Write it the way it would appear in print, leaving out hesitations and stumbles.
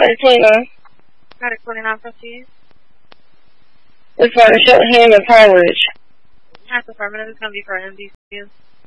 Martina. Got a 49 for you. It's for the Shelton and Pine Ridge. That's affirmative. It's going to be for MDC.